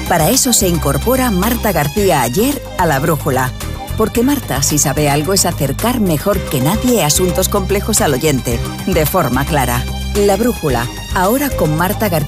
Para eso se incorpora Marta García Aller a La Brújula. Porque Marta, si sabe algo, es acercar mejor que nadie asuntos complejos al oyente, de forma clara. La Brújula, ahora con Marta García